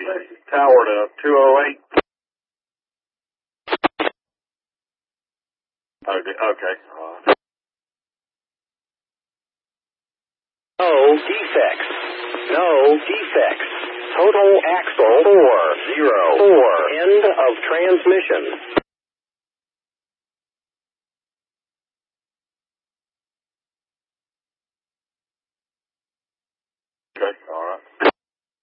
Tower to 208. Okay. No defects. No defects. Total axle 404. End of transmission.